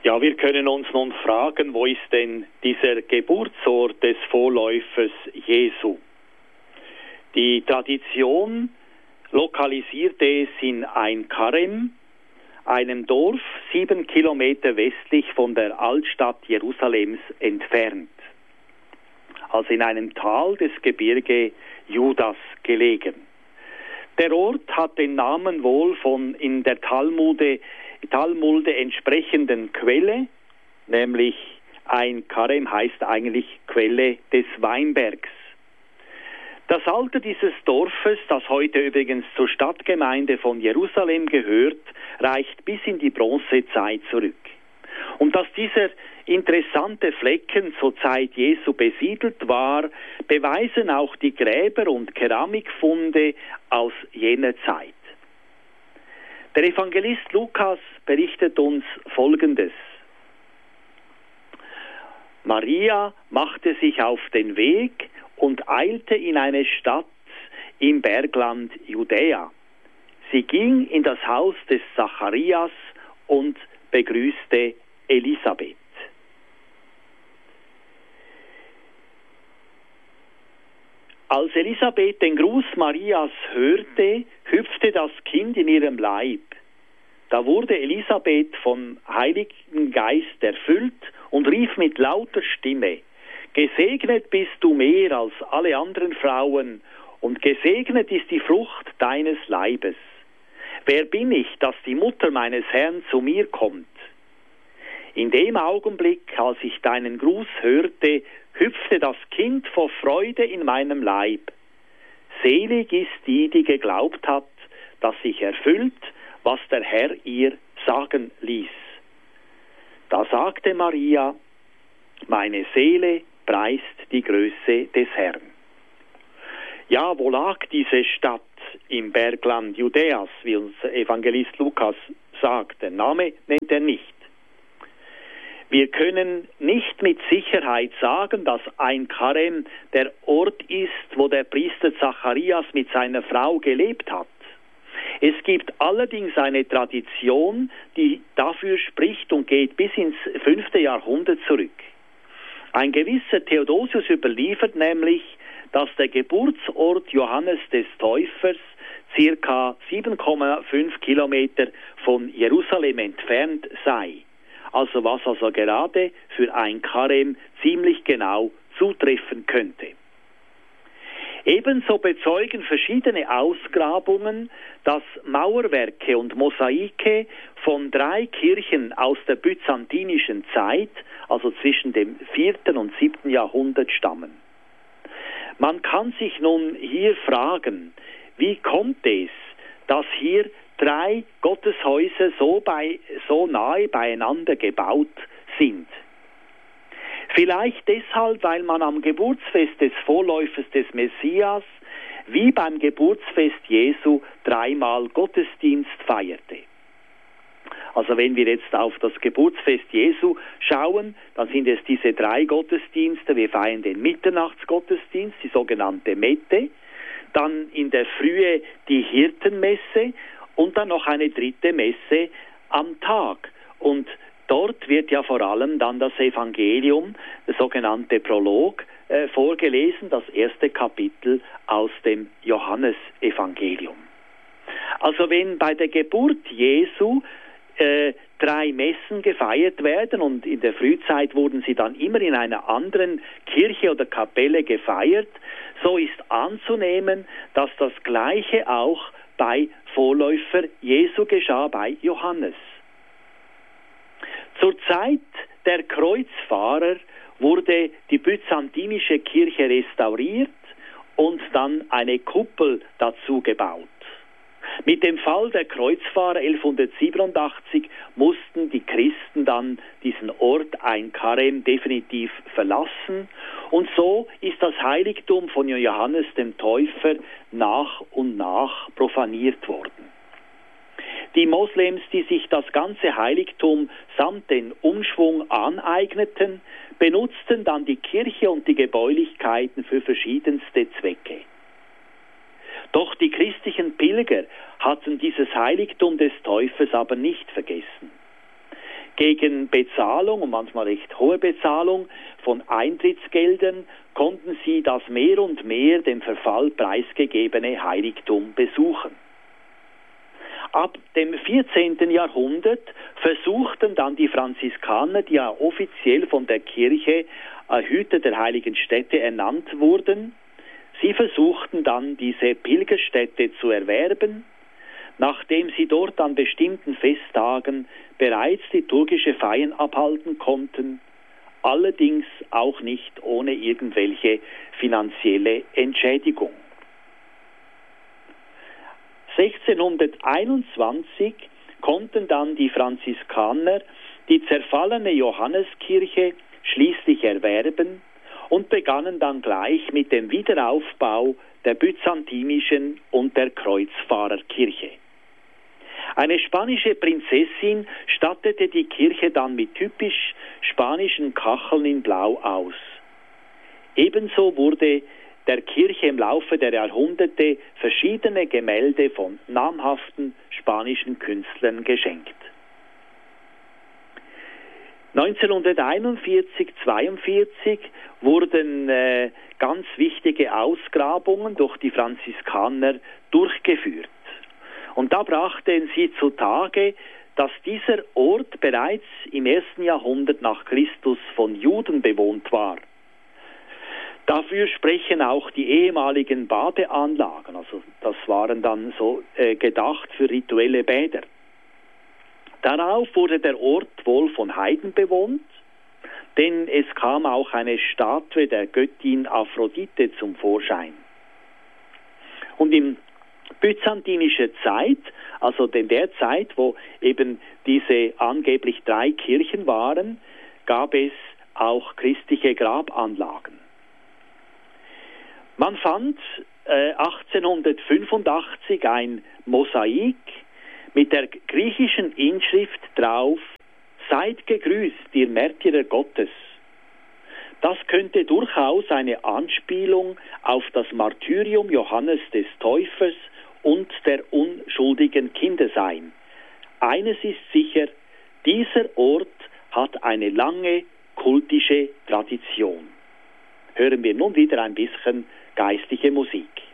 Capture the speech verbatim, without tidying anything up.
Ja, wir können uns nun fragen, wo ist denn dieser Geburtsort des Vorläufers Jesu? Die Tradition lokalisierte es in Ein Karem, einem Dorf sieben Kilometer westlich von der Altstadt Jerusalems entfernt, also in einem Tal des Gebirge Judas gelegen. Der Ort hat den Namen wohl von in der Talmude, Talmude entsprechenden Quelle, nämlich Ein Karem heißt eigentlich Quelle des Weinbergs. Das Alter dieses Dorfes, das heute übrigens zur Stadtgemeinde von Jerusalem gehört, reicht bis in die Bronzezeit zurück. Und dass dieser interessante Flecken zur Zeit Jesu besiedelt war, beweisen auch die Gräber- und Keramikfunde aus jener Zeit. Der Evangelist Lukas berichtet uns Folgendes. Maria machte sich auf den Weg und eilte in eine Stadt im Bergland Judäa. Sie ging in das Haus des Zacharias und begrüßte Elisabeth. Als Elisabeth den Gruß Marias hörte, hüpfte das Kind in ihrem Leib. Da wurde Elisabeth vom Heiligen Geist erfüllt und rief mit lauter Stimme: Gesegnet bist du mehr als alle anderen Frauen, und gesegnet ist die Frucht deines Leibes. Wer bin ich, dass die Mutter meines Herrn zu mir kommt? In dem Augenblick, als ich deinen Gruß hörte, hüpfte das Kind vor Freude in meinem Leib. Selig ist die, die geglaubt hat, dass sich erfüllt, was der Herr ihr sagen ließ. Da sagte Maria: Meine Seele preist die Größe des Herrn. Ja, wo lag diese Stadt im Bergland Judäas, wie uns Evangelist Lukas sagt? Der Name nennt er nicht. Wir können nicht mit Sicherheit sagen, dass Ein Karem der Ort ist, wo der Priester Zacharias mit seiner Frau gelebt hat. Es gibt allerdings eine Tradition, die dafür spricht und geht bis ins fünfte Jahrhundert zurück. Ein gewisser Theodosius überliefert nämlich, dass der Geburtsort Johannes des Täufers circa sieben Komma fünf Kilometer von Jerusalem entfernt sei. Also was also gerade für Ein Karem ziemlich genau zutreffen könnte. Ebenso bezeugen verschiedene Ausgrabungen, dass Mauerwerke und Mosaike von drei Kirchen aus der byzantinischen Zeit, also zwischen dem vierten und siebten Jahrhundert, stammen. Man kann sich nun hier fragen, wie kommt es, dass hier drei Gotteshäuser so, bei, so nahe beieinander gebaut sind? Vielleicht deshalb, weil man am Geburtsfest des Vorläufers des Messias wie beim Geburtsfest Jesu dreimal Gottesdienst feierte. Also wenn wir jetzt auf das Geburtsfest Jesu schauen, dann sind es diese drei Gottesdienste. Wir feiern den Mitternachtsgottesdienst, die sogenannte Mette, dann in der Frühe die Hirtenmesse und dann noch eine dritte Messe am Tag. Und dort wird ja vor allem dann das Evangelium, der sogenannte Prolog, äh, vorgelesen, das erste Kapitel aus dem Johannesevangelium. Also wenn bei der Geburt Jesu äh, drei Messen gefeiert werden und in der Frühzeit wurden sie dann immer in einer anderen Kirche oder Kapelle gefeiert, so ist anzunehmen, dass das Gleiche auch bei Vorläufer Jesu geschah, bei Johannes. Zur Zeit der Kreuzfahrer wurde die byzantinische Kirche restauriert und dann eine Kuppel dazu gebaut. Mit dem Fall der Kreuzfahrer elfhundertsiebenundachtzig mussten die Christen dann diesen Ort Ein Karem definitiv verlassen und so ist das Heiligtum von Johannes dem Täufer nach und nach profaniert worden. Die Moslems, die sich das ganze Heiligtum samt den Umschwung aneigneten, benutzten dann die Kirche und die Gebäulichkeiten für verschiedenste Zwecke. Doch die christlichen Pilger hatten dieses Heiligtum des Täufers aber nicht vergessen. Gegen Bezahlung, und manchmal recht hohe Bezahlung, von Eintrittsgeldern konnten sie das mehr und mehr dem Verfall preisgegebene Heiligtum besuchen. Ab dem vierzehnten Jahrhundert versuchten dann die Franziskaner, die ja offiziell von der Kirche Hüter der heiligen Stätte ernannt wurden, sie versuchten dann diese Pilgerstätte zu erwerben, nachdem sie dort an bestimmten Festtagen bereits liturgische Feiern abhalten konnten, allerdings auch nicht ohne irgendwelche finanzielle Entschädigung. sechzehnhunderteinundzwanzig konnten dann die Franziskaner die zerfallene Johanneskirche schließlich erwerben und begannen dann gleich mit dem Wiederaufbau der byzantinischen und der Kreuzfahrerkirche. Eine spanische Prinzessin stattete die Kirche dann mit typisch spanischen Kacheln in Blau aus. Ebenso wurde der Kirche im Laufe der Jahrhunderte verschiedene Gemälde von namhaften spanischen Künstlern geschenkt. neunzehnhunderteinundvierzig zweiundvierzig wurden äh, ganz wichtige Ausgrabungen durch die Franziskaner durchgeführt. Und da brachten sie zutage, dass dieser Ort bereits im ersten Jahrhundert nach Christus von Juden bewohnt war. Dafür sprechen auch die ehemaligen Badeanlagen, also das waren dann so äh, gedacht für rituelle Bäder. Darauf wurde der Ort wohl von Heiden bewohnt, denn es kam auch eine Statue der Göttin Aphrodite zum Vorschein. Und in byzantinischer Zeit, also in der Zeit, wo eben diese angeblich drei Kirchen waren, gab es auch christliche Grabanlagen. Man fand äh, achtzehnhundertfünfundachtzig ein Mosaik mit der griechischen Inschrift drauf: Seid gegrüßt, ihr Märtyrer Gottes. Das könnte durchaus eine Anspielung auf das Martyrium Johannes des Täufers und der unschuldigen Kinder sein. Eines ist sicher, dieser Ort hat eine lange kultische Tradition. Hören wir nun wieder ein bisschen geistliche Musik.